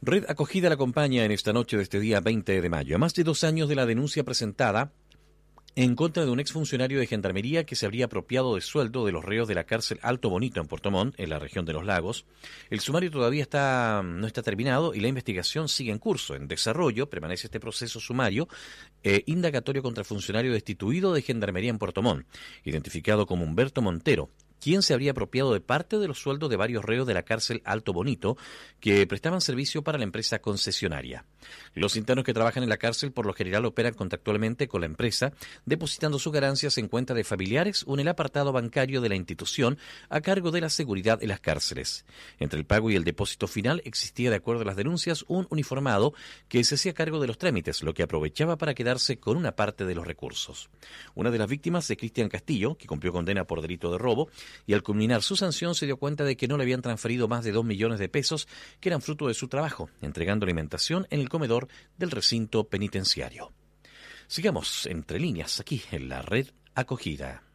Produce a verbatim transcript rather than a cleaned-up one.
Red Acogida la acompaña en esta noche de este día veinte de mayo. A más de dos años de la denuncia presentada en contra de un exfuncionario de Gendarmería que se habría apropiado de sueldo de los reos de la cárcel Alto Bonito en Puerto Montt, en la región de Los Lagos, el sumario todavía está, no está terminado y la investigación sigue en curso. En desarrollo permanece este proceso sumario eh, indagatorio contra el funcionario destituido de Gendarmería en Puerto Montt, identificado como Humberto Montero, quien se habría apropiado de parte de los sueldos de varios reos de la cárcel Alto Bonito que prestaban servicio para la empresa concesionaria. Los internos que trabajan en la cárcel por lo general operan contractualmente con la empresa, depositando sus ganancias en cuenta de familiares o en el apartado bancario de la institución a cargo de la seguridad de las cárceles. Entre el pago y el depósito final existía, de acuerdo a las denuncias, un uniformado que se hacía cargo de los trámites, lo que aprovechaba para quedarse con una parte de los recursos. Una de las víctimas es Cristian Castillo, que cumplió condena por delito de robo, y al culminar su sanción se dio cuenta de que no le habían transferido más de dos millones de pesos que eran fruto de su trabajo, entregando alimentación en el comedor del recinto penitenciario. Sigamos entre líneas aquí en la Red Acogida.